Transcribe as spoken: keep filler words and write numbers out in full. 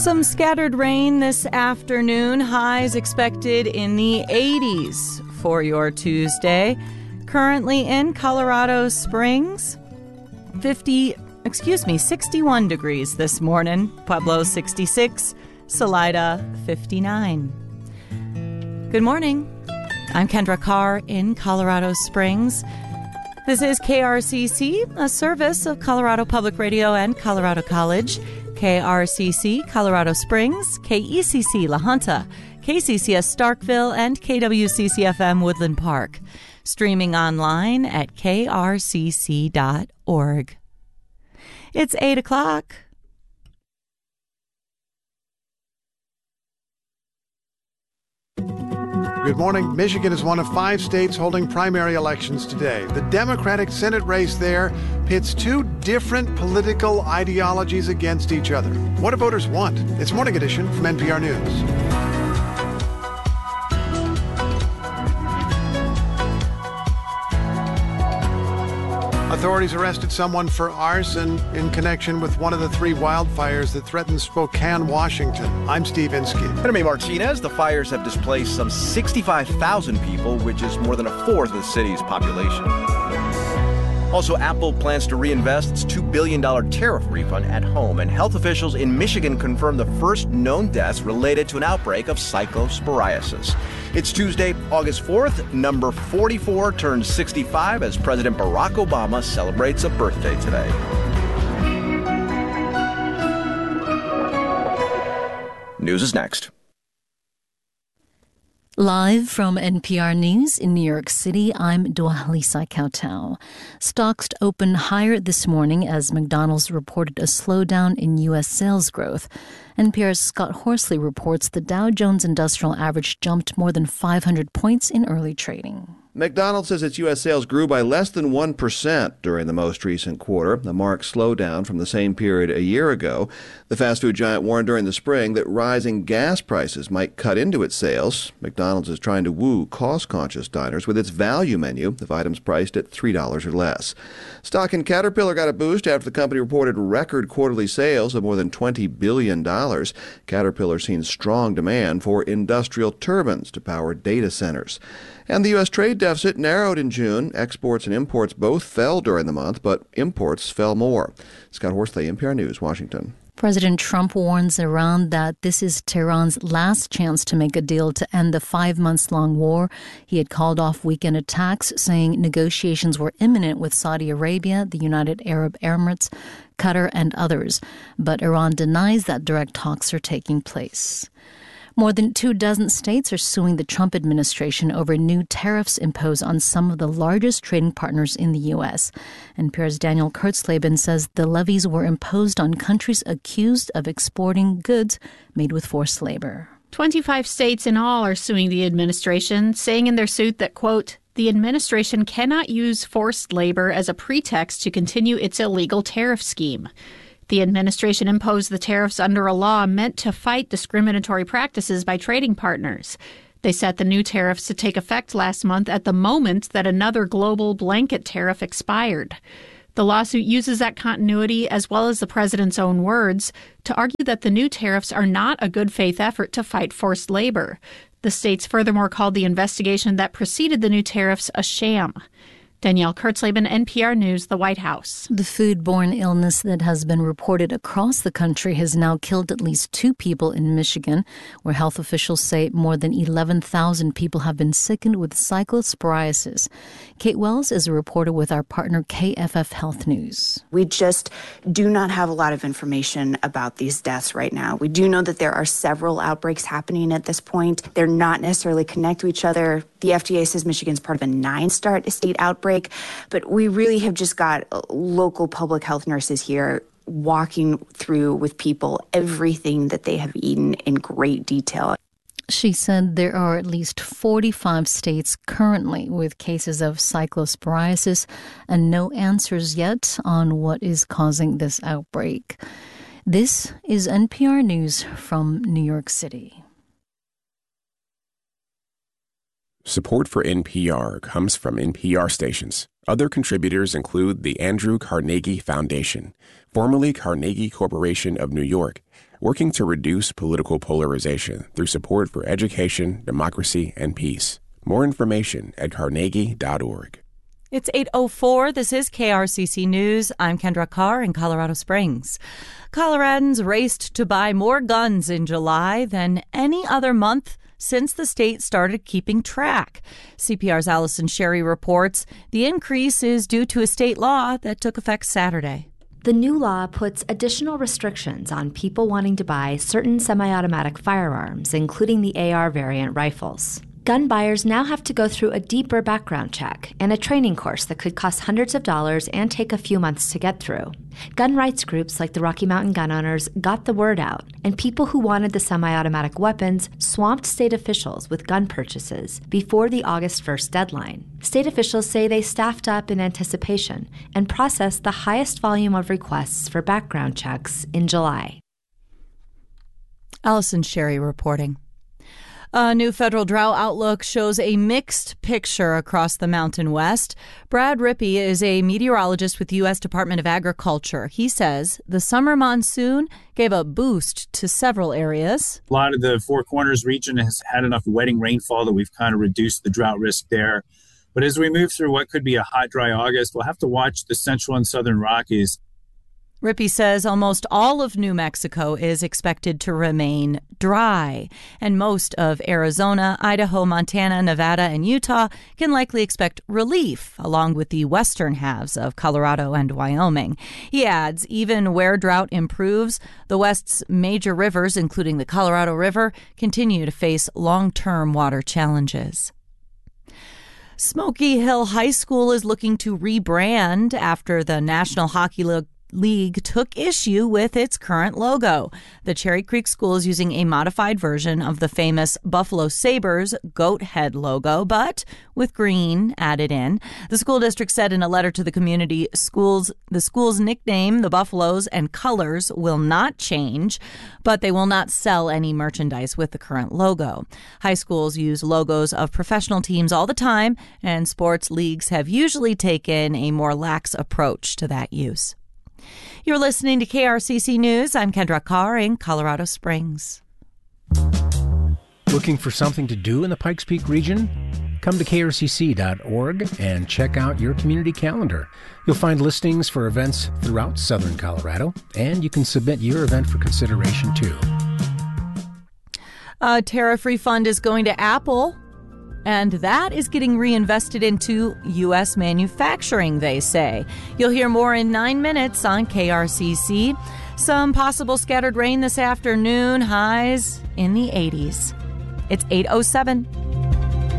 Some scattered rain this afternoon. Highs expected in the eighties for your Tuesday. Currently in Colorado Springs, fifty, excuse me, sixty-one degrees this morning. Pueblo sixty-six, Salida fifty-nine. Good morning. I'm Kendra Carr in Colorado Springs. This is K R C C, a service of Colorado Public Radio and Colorado College. K R C C Colorado Springs, K E C C La Junta, K C C S Starkville, and K W C C F M Woodland Park. Streaming online at K R C C dot org. It's eight o'clock. Good morning. Michigan is one of five states holding primary elections today. The Democratic Senate race there pits two different political ideologies against each other. What do voters want? It's Morning Edition from N P R News. Authorities arrested someone for arson in connection with one of the three wildfires that threatened Spokane, Washington. I'm Steve Inskeep. And I'm Martinez. The fires have displaced some sixty-five thousand people, which is more than a fourth of the city's population. Also, Apple plans to reinvest its two billion dollars tariff refund at home, and health officials in Michigan confirmed the first known deaths related to an outbreak of cyclosporiasis. It's Tuesday, August fourth. Number forty-four turns sixty-five as President Barack Obama celebrates a birthday today. News is next. Live from N P R News in New York City, I'm Dwalisa Kautau. Stocks opened higher this morning as McDonald's reported a slowdown in U S sales growth. N P R's Scott Horsley reports the Dow Jones Industrial Average jumped more than five hundred points in early trading. McDonald's says its U S sales grew by less than one percent during the most recent quarter, a marked slowdown from the same period a year ago. The fast food giant warned during the spring that rising gas prices might cut into its sales. McDonald's is trying to woo cost-conscious diners with its value menu of items priced at three dollars or less. Stock in Caterpillar got a boost after the company reported record quarterly sales of more than twenty billion dollars. Caterpillar's seen strong demand for industrial turbines to power data centers. And the U S trade deficit narrowed in June. Exports and imports both fell during the month, but imports fell more. Scott Horsley, N P R News, Washington. President Trump warns Iran that this is Tehran's last chance to make a deal to end the five months long war. He had called off weekend attacks, saying negotiations were imminent with Saudi Arabia, the United Arab Emirates, Qatar, and others. But Iran denies that direct talks are taking place. More than two dozen states are suing the Trump administration over new tariffs imposed on some of the largest trading partners in the U S. N P R's Daniel Kurtzleben says the levies were imposed on countries accused of exporting goods made with forced labor. twenty-five states in all are suing the administration, saying in their suit that, quote, the administration cannot use forced labor as a pretext to continue its illegal tariff scheme. The administration imposed the tariffs under a law meant to fight discriminatory practices by trading partners. They set the new tariffs to take effect last month at the moment that another global blanket tariff expired. The lawsuit uses that continuity, as well as the president's own words, to argue that the new tariffs are not a good faith effort to fight forced labor. The states furthermore called the investigation that preceded the new tariffs a sham. Danielle Kurtzleben, N P R News, the White House. The foodborne illness that has been reported across the country has now killed at least two people in Michigan, where health officials say more than eleven thousand people have been sickened with cyclosporiasis. Kate Wells is a reporter with our partner K F F Health News. We just do not have a lot of information about these deaths right now. We do know that there are several outbreaks happening at this point. They're not necessarily connected to each other. The F D A says Michigan's part of a nine-star state outbreak. But we really have just got local public health nurses here walking through with people everything that they have eaten in great detail. She said there are at least forty-five states currently with cases of cyclosporiasis and no answers yet on what is causing this outbreak. This is N P R News from New York City. Support for N P R comes from N P R stations. Other contributors include the Andrew Carnegie Foundation, formerly Carnegie Corporation of New York, working to reduce political polarization through support for education, democracy, and peace. More information at carnegie dot org. It's eight oh four. This is K R C C News. I'm Kendra Carr in Colorado Springs. Coloradans raced to buy more guns in July than any other month since the state started keeping track. C P R's Allison Sherry reports the increase is due to a state law that took effect Saturday. The new law puts additional restrictions on people wanting to buy certain semi-automatic firearms, including the A R variant rifles. Gun buyers now have to go through a deeper background check and a training course that could cost hundreds of dollars and take a few months to get through. Gun rights groups like the Rocky Mountain Gun Owners got the word out, and people who wanted the semi-automatic weapons swamped state officials with gun purchases before the August first deadline. State officials say they staffed up in anticipation and processed the highest volume of requests for background checks in July. Allison Sherry reporting. A new federal drought outlook shows a mixed picture across the Mountain West. Brad Rippey is a meteorologist with the U S Department of Agriculture. He says the summer monsoon gave a boost to several areas. A lot of the Four Corners region has had enough wetting rainfall that we've kind of reduced the drought risk there. But as we move through what could be a hot, dry August, we'll have to watch the central and southern Rockies. Rippey says almost all of New Mexico is expected to remain dry, and most of Arizona, Idaho, Montana, Nevada, and Utah can likely expect relief, along with the western halves of Colorado and Wyoming. He adds, even where drought improves, the West's major rivers, including the Colorado River, continue to face long-term water challenges. Smoky Hill High School is looking to rebrand after the National Hockey League League took issue with its current logo. The Cherry Creek School is using a modified version of the famous Buffalo Sabres goat head logo, but with green added in. The school district said in a letter to the community, schools, the school's nickname, the Buffaloes, and colors will not change, but they will not sell any merchandise with the current logo. High schools use logos of professional teams all the time, and sports leagues have usually taken a more lax approach to that use. You're listening to K R C C News. I'm Kendra Carr in Colorado Springs. Looking for something to do in the Pikes Peak region? Come to K R C C dot org and check out your community calendar. You'll find listings for events throughout southern Colorado, and you can submit your event for consideration too. A tariff refund is going to Apple, and that is getting reinvested into U S manufacturing, they say. You'll hear more in nine minutes on K R C C. Some possible scattered rain this afternoon, highs in the eighties. It's eight oh seven.